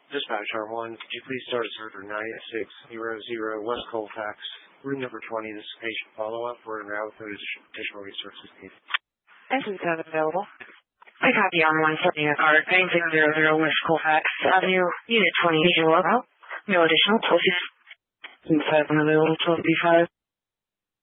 Dispatch R1, could you please start server 9600 West Colfax, room number 20. This is patient follow-up. We're en route with additional resources needed. This is not available. I copy R1 setting a card 9600 West Colfax Avenue, Unit 20 visual out. No additional 12. Inside unavailable 12B5.